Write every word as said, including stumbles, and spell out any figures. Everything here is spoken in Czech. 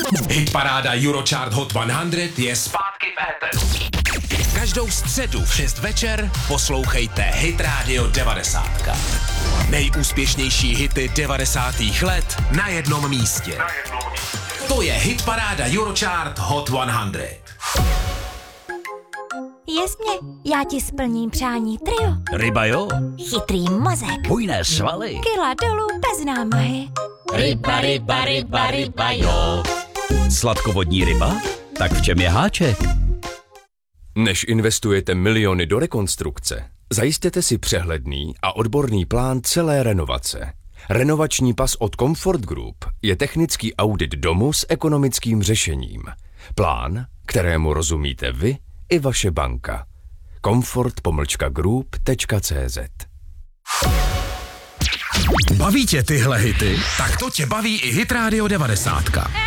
Hitparáda Eurochart Hot sto je zpátky v éteru. Každou středu v šest večer poslouchejte Hit Radio devadesát. Nejúspěšnější hity devadesátých let na jednom místě. To je Hitparáda Eurochart Hot sto. Jasně, já ti splním přání trio. Ryba jo, Chytrý mozek. bujné svaly. Kila dolů bez námahy. Ryba, ryba, ryba, ryba jo. Sladkovodní ryba? Tak v čem je háček? Než investujete miliony do rekonstrukce, zajistěte si přehledný a odborný plán celé renovace. Renovační pas od Comfort Group je technický audit domu s ekonomickým řešením. Plán, kterému rozumíte vy i vaše banka. comfort pomlčka group tečka cé zet. Baví tě tyhle hity? Tak to tě baví i Hit Radio devadesát.